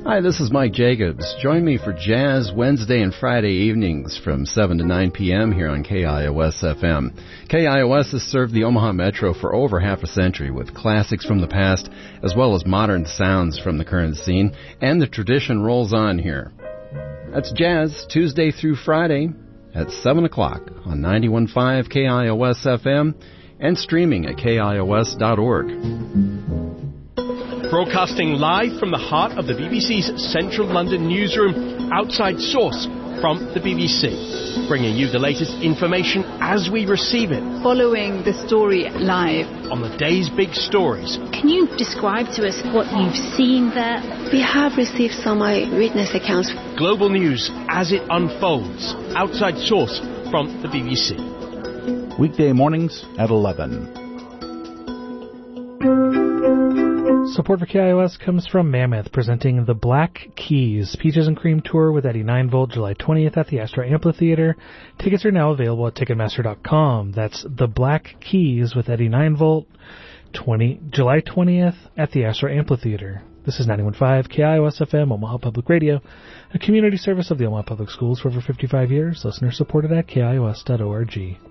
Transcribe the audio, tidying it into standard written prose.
Hi, this is Mike Jacobs. Join me for Jazz Wednesday and Friday evenings from 7 to 9 p.m. here on KIOS-FM. KIOS has served the Omaha Metro for over half a century with classics from the past as well as modern sounds from the current scene, and the tradition rolls on here. That's Jazz Tuesday through Friday at 7 o'clock on 91.5 KIOS-FM and streaming at KIOS.org. Broadcasting live from the heart of the BBC's Central London newsroom, Outside Source from the BBC, bringing you the latest information as we receive it. Following the story live. On the day's big stories. Can you describe to us what you've seen there? We have received some eyewitness accounts. Global news as it unfolds. Outside Source from the BBC. Weekday mornings at 11. Support for KIOS comes from Mammoth, presenting The Black Keys, Peaches and Cream Tour with Eddie 9V, July 20th at the Astor Amphitheater. Tickets are now available at Ticketmaster.com. That's The Black Keys with Eddie 9V, July 20th at the Astor Amphitheater. This is 91.5 KIOS-FM, Omaha Public Radio, a community service of the Omaha Public Schools for over 55 years. Listener supported at KIOS.org.